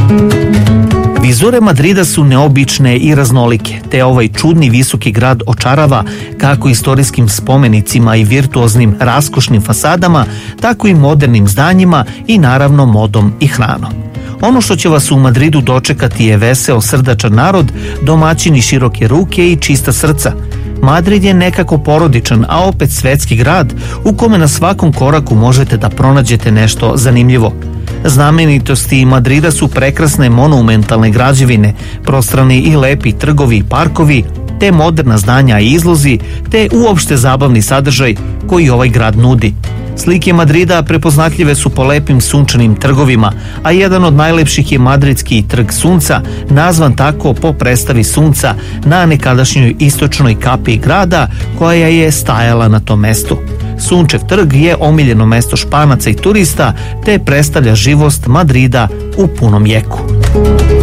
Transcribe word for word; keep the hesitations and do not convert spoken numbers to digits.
Vizure Madrida su neobične i raznolike, te ovaj čudni visoki grad očarava kako istorijskim spomenicima i virtuoznim raskošnim fasadama, tako i modernim zdanjima i naravno modom i hranom. Ono što će vas u Madridu dočekati je veseo, srdačan narod, domaćini široke ruke i čista srca. Madrid je nekako porodičan, a opet svetski grad u kome na svakom koraku možete da pronađete nešto zanimljivo. Znamenitosti Madrida su prekrasne monumentalne građevine, prostrani i lepi trgovi i parkovi, te moderna zdanja i izlozi, te uopšte zabavni sadržaj koji ovaj grad nudi. Slike Madrida prepoznatljive su po lepim sunčanim trgovima, a jedan od najlepših je madridski trg sunca, nazvan tako po predstavi sunca na nekadašnjoj istočnoj kapiji grada koja je stajala na tom mestu. Sunčev trg je omiljeno mesto Španaca i turista, te predstavlja živost Madrida u punom jeku.